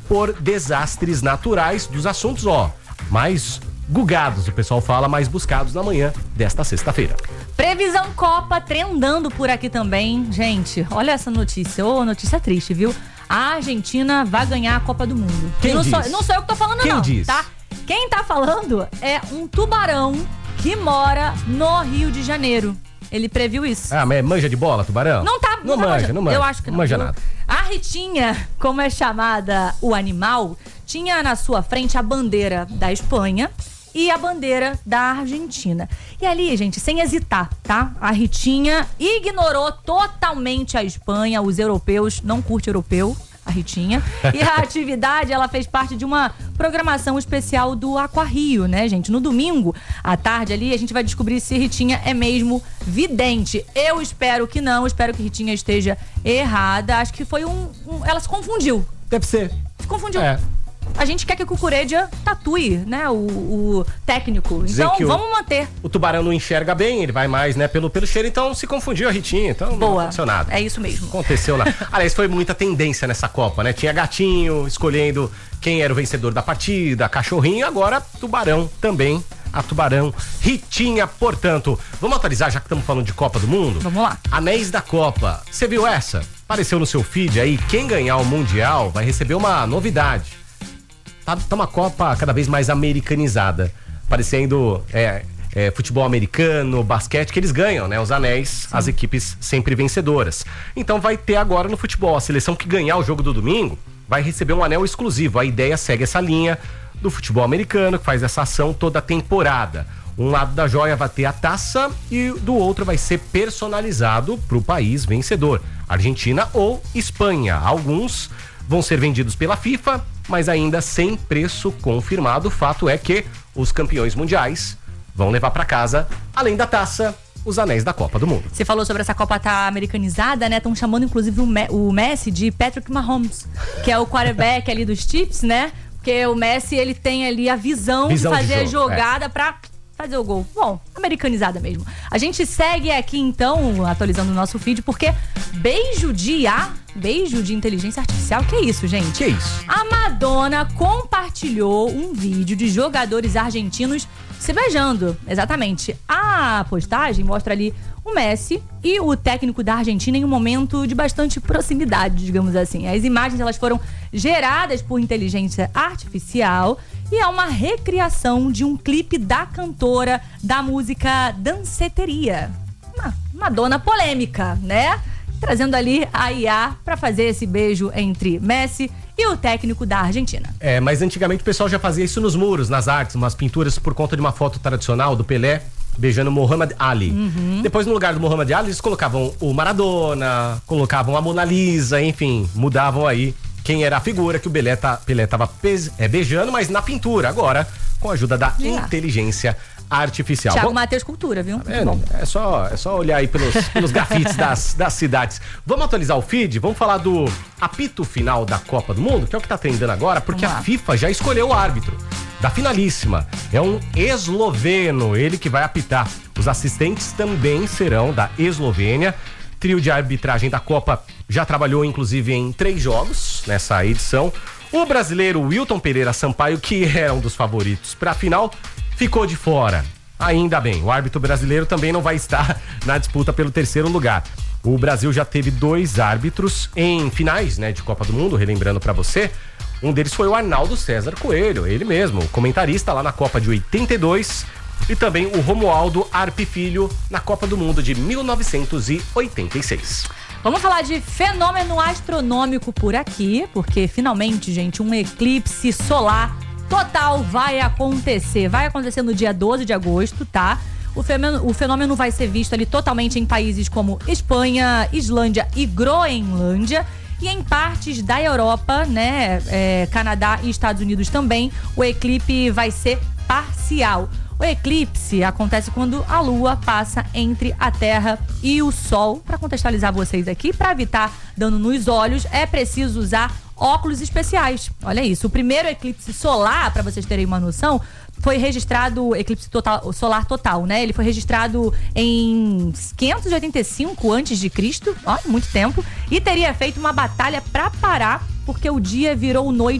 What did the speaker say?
por desastres naturais, dos assuntos, mais gugados, o pessoal fala, mais buscados na manhã desta sexta-feira. Previsão Copa trendando por aqui também. Gente, olha essa notícia. Notícia triste, viu? A Argentina vai ganhar a Copa do Mundo. Quem não diz? Não sou eu que tô falando, Quem não, diz? tá? Quem tá falando é um tubarão que mora no Rio de Janeiro. Ele previu isso. Ah, mas manja de bola, tubarão? Não tá. Não manja. Eu acho que não. Manja nada. A Ritinha, como é chamada o animal, tinha na sua frente a bandeira da Espanha e a bandeira da Argentina. E ali, gente, sem hesitar, tá? A Ritinha ignorou totalmente a Espanha, os europeus, não curte europeu, a Ritinha. E a atividade, ela fez parte de uma programação especial do Aquarrio, né, gente? No domingo, à tarde ali, a gente vai descobrir se Ritinha é mesmo vidente. Eu espero que não, espero que Ritinha esteja errada. Acho que foi ela se confundiu. Deve ser. Se confundiu. A gente quer que o Cucurella tatue, né, o técnico. Então, vamos manter. O tubarão não enxerga bem, ele vai mais, né, pelo cheiro, então se confundiu a Ritinha, então não aconteceu nada. É isso mesmo. Aconteceu lá. Aliás, foi muita tendência nessa Copa, né? Tinha gatinho escolhendo quem era o vencedor da partida, cachorrinho, agora tubarão também. A tubarão Ritinha, portanto. Vamos atualizar, já que estamos falando de Copa do Mundo? Vamos lá. Anéis da Copa. Você viu essa? Apareceu no seu feed aí. Quem ganhar o Mundial vai receber uma novidade. Tá uma Copa cada vez mais americanizada. Parecendo futebol americano, basquete, que eles ganham, né? Os anéis, sim, as equipes sempre vencedoras. Então vai ter agora no futebol. A seleção que ganhar o jogo do domingo vai receber um anel exclusivo. A ideia segue essa linha do futebol americano, que faz essa ação toda a temporada. Um lado da joia vai ter a taça e do outro vai ser personalizado para o país vencedor, Argentina ou Espanha. Alguns vão ser vendidos pela FIFA, mas ainda sem preço confirmado. O fato é que os campeões mundiais vão levar para casa, além da taça, os anéis da Copa do Mundo. Você falou sobre essa Copa tá americanizada, né? Estão chamando inclusive o Messi de Patrick Mahomes, que é o quarterback ali dos Chiefs, né? Porque o Messi, ele tem ali a visão de fazer a jogada pra fazer o gol. Bom, americanizada mesmo. A gente segue aqui, então, atualizando o nosso feed, porque beijo de inteligência artificial, que é isso, gente? Que isso? A Madonna compartilhou um vídeo de jogadores argentinos se beijando. Exatamente. A postagem mostra ali o Messi e o técnico da Argentina em um momento de bastante proximidade, digamos assim. As imagens, elas foram geradas por inteligência artificial e é uma recriação de um clipe da cantora da música Danceteria. Uma Madonna polêmica, né? Trazendo ali a IA para fazer esse beijo entre Messi e o técnico da Argentina. Mas antigamente o pessoal já fazia isso nos muros, nas artes, umas pinturas por conta de uma foto tradicional do Pelé beijando Muhammad Ali. Depois, no lugar do Muhammad Ali, eles colocavam o Maradona, colocavam a Mona Lisa, enfim, mudavam aí quem era a figura que o Pelé tava beijando, mas na pintura. Agora, com a ajuda da inteligência artificial. Thiago Matheus Cultura, viu? É só olhar aí pelos grafites das cidades. Vamos atualizar o feed? Vamos falar do apito final da Copa do Mundo, que é o que tá trendando agora, porque a FIFA já escolheu o árbitro da finalíssima. É um esloveno, ele que vai apitar. Os assistentes também serão da Eslovênia. Trio de arbitragem da Copa já trabalhou, inclusive, em 3 jogos nessa edição. O brasileiro Wilton Pereira Sampaio, que era um dos favoritos para a final, ficou de fora. Ainda bem, o árbitro brasileiro também não vai estar na disputa pelo 3º lugar. O Brasil já teve 2 árbitros em finais, né, de Copa do Mundo, relembrando para você. Um deles foi o Arnaldo César Coelho, ele mesmo, comentarista lá na Copa de 82, e também o Romualdo Arpe Filho na Copa do Mundo de 1986. Vamos falar de fenômeno astronômico por aqui, porque finalmente, gente, um eclipse solar total vai acontecer. Vai acontecer no dia 12 de agosto, tá? O fenômeno vai ser visto ali totalmente em países como Espanha, Islândia e Groenlândia. E em partes da Europa, né, Canadá e Estados Unidos também, o eclipse vai ser parcial. O eclipse acontece quando a Lua passa entre a Terra e o Sol. Para contextualizar vocês aqui, para evitar dano nos olhos, é preciso usar óculos especiais. Olha isso, o primeiro eclipse solar, para vocês terem uma noção, foi registrado, eclipse solar total, né? Ele foi registrado em 585 a.C., olha, muito tempo, e teria feito uma batalha para parar, porque o dia virou noite